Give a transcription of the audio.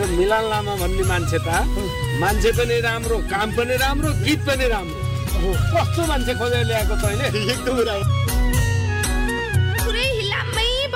मिलन लामा भन्ने मान्छे त मान्छे पनि राम्रो, काम पनि राम्रो, गीत पनि राम्रो। कस्तो मान्छे खोजेर ल्याएको तैँले? एकदम राम्रो।